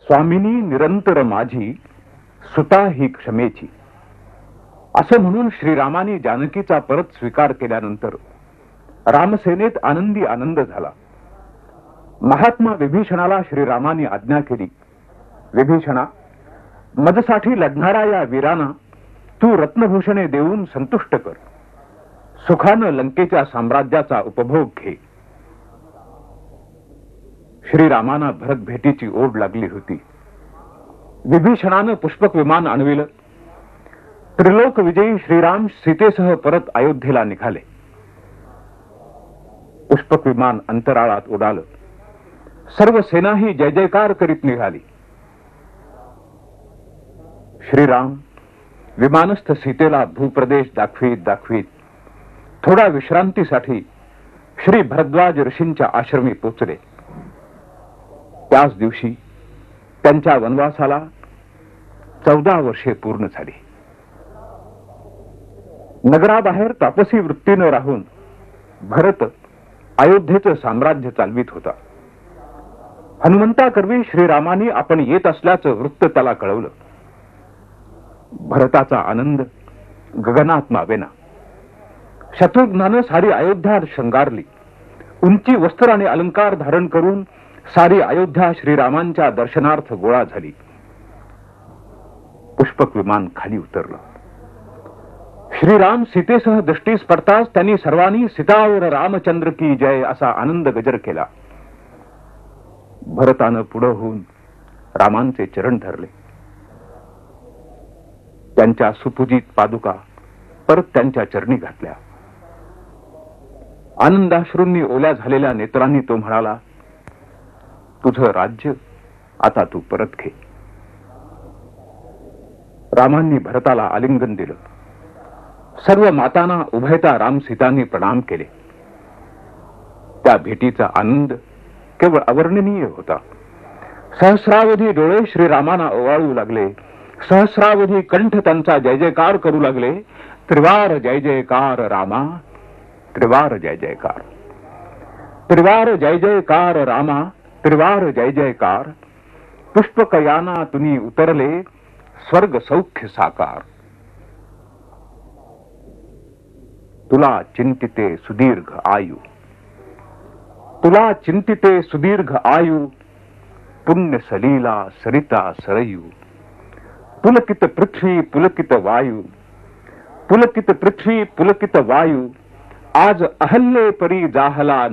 स्वामिनी निरंतर माझी, सुता ही क्षमेची, असं म्हणून श्रीरामाने जानकीचा परत स्वीकार केल्यानंतर रामसेनेत आनंदी आनंद झाला. महात्मा विभीषणाला श्रीरामाने आज्ञा केली, विभीषणा, मजसाठी लढणाऱ्या या वीरांना तू रत्नभूषणे देऊन संतुष्ट कर, सुखानं लंकेच्या साम्राज्याचा उपभोग घे. श्रीरामांना भरत भेटीची ओढ लागली होती. विभीषणानं पुष्पक विमान आणविलं. त्रिलोक विजयी श्रीराम सीतेसह परत अयोध्येला निघाले. पुष्पक विमान अंतराळात उडालं. सर्व सेनाही जय जयकार करीत निघाली. श्रीराम विमानस्थ सीतेला भूप्रदेश दाखवीत दाखवीत थोडा विश्रांतीसाठी श्री भरद्वाज ऋषींच्या आश्रमी पोचले. त्याच दिवशी त्यांच्या वनवासाला 14 वर्षे पूर्ण झाली. नगराबाहेर तापसी वृत्तीनं राहून भरत अयोध्येचं साम्राज्य चालवित होता. हनुमंताकरवी श्रीरामानी आपण येत असल्याचं वृत्त त्याला कळवलं. भरताचा आनंद गगनात मावेना. शत्रुघ्नानं सारी अयोध्या शृंगारली. उंची वस्त्र आणि अलंकार धारण करून सारी अयोध्या श्रीरामांच्या दर्शनार्थ गोळा झाली. पुष्पक विमान खाली उतरलं. श्रीराम सीतेसह दृष्टीस पडताच त्यांनी सर्वांनी सीतावर रामचंद्र की जय असा आनंद गजर केला. भरतानं पुढं होऊन रामांचे चरण धरले. त्यांच्या सुपूजित पादुका परत त्यांच्या चरणी घातल्या. आनंदाश्रूंनी ओल्या झालेल्या नेत्रांनी तो म्हणाला, तुझं राज्य आता तू परत घे. रामांनी भरताला आलिंगन दिलं. सर्व मातांना उभयता राम सीतांनी प्रणाम केले. त्या भेटीचा आनंद केवळ अवर्णनीय होता. सहस्रावधी डोळे श्रीरामांना ओवाळू लागले. सहस्रावधी कंठ त्यांचा जय जयकार करू लागले. त्रिवार जय जयकार रामा, त्रिवार जय जयकार, त्रिवार जय जयकार रामा, त्रिवार जय जयकार. पुष्पकयाना तुनी उतरले, स्वर्ग सौख्य साकार. तुला चिंतिते सुदीर्घ आयु, तुला चिंतिते सुदीर्घ आयु. पुण्य सलीला सरिता सरयू. पुलकित पृथ्वी पुलकित वायू, पुलकित पृथ्वी पुलकित वायू. आज अहल्ये परी जाहला